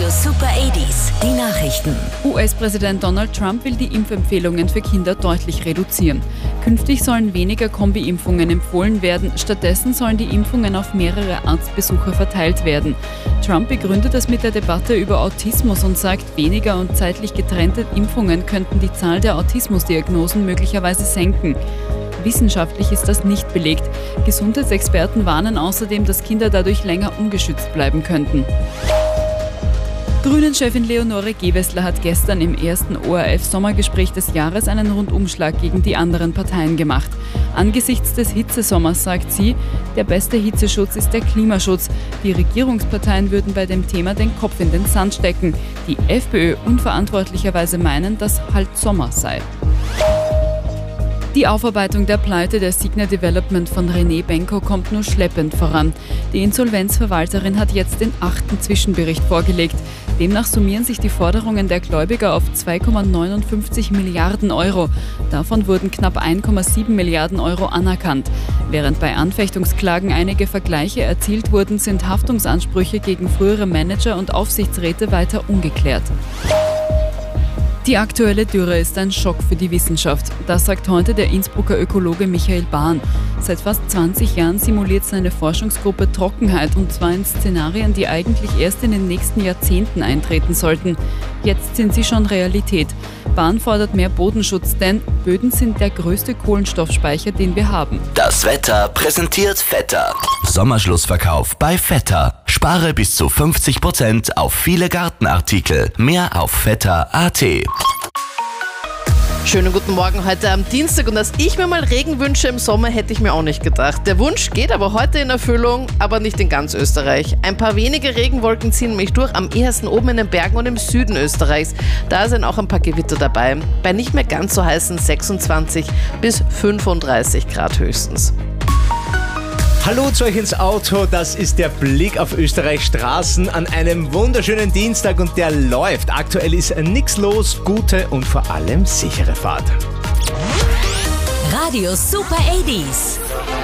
Super 80s, die Nachrichten. US-Präsident Donald Trump will die Impfempfehlungen für Kinder deutlich reduzieren. Künftig sollen weniger Kombi-Impfungen empfohlen werden, stattdessen sollen die Impfungen auf mehrere Arztbesucher verteilt werden. Trump begründet das mit der Debatte über Autismus und sagt, weniger und zeitlich getrennte Impfungen könnten die Zahl der Autismusdiagnosen möglicherweise senken. Wissenschaftlich ist das nicht belegt. Gesundheitsexperten warnen außerdem, dass Kinder dadurch länger ungeschützt bleiben könnten. Grünen-Chefin Leonore Gewessler hat gestern im ersten ORF-Sommergespräch des Jahres einen Rundumschlag gegen die anderen Parteien gemacht. Angesichts des Hitzesommers sagt sie, der beste Hitzeschutz ist der Klimaschutz. Die Regierungsparteien würden bei dem Thema den Kopf in den Sand stecken. Die FPÖ unverantwortlicherweise meinen, dass halt Sommer sei. Die Aufarbeitung der Pleite der Signa Development von René Benko kommt nur schleppend voran. Die Insolvenzverwalterin hat jetzt den 8. Zwischenbericht vorgelegt. Demnach summieren sich die Forderungen der Gläubiger auf 2,59 Milliarden Euro. Davon wurden knapp 1,7 Milliarden Euro anerkannt. Während bei Anfechtungsklagen einige Vergleiche erzielt wurden, sind Haftungsansprüche gegen frühere Manager und Aufsichtsräte weiter ungeklärt. Die aktuelle Dürre ist ein Schock für die Wissenschaft. Das sagt heute der Innsbrucker Ökologe Michael Bahn. Seit fast 20 Jahren simuliert seine Forschungsgruppe Trockenheit, und zwar in Szenarien, die eigentlich erst in den nächsten Jahrzehnten eintreten sollten. Jetzt sind sie schon Realität. Bahn fordert mehr Bodenschutz, denn Böden sind der größte Kohlenstoffspeicher, den wir haben. Das Wetter präsentiert Vetter. Sommerschlussverkauf bei Vetter. Spare bis zu 50% auf viele Gartenartikel. Mehr auf vetter.at. Schönen guten Morgen heute am Dienstag, und dass ich mir mal Regen wünsche im Sommer, hätte ich mir auch nicht gedacht. Der Wunsch geht aber heute in Erfüllung, aber nicht in ganz Österreich. Ein paar wenige Regenwolken ziehen nämlich durch, am ehesten oben in den Bergen und im Süden Österreichs. Da sind auch ein paar Gewitter dabei. Bei nicht mehr ganz so heißen 26 bis 35 Grad höchstens. Hallo zu euch ins Auto, das ist der Blick auf Österreichs Straßen an einem wunderschönen Dienstag, und der läuft. Aktuell ist nichts los, gute und vor allem sichere Fahrt. Radio Super 80s.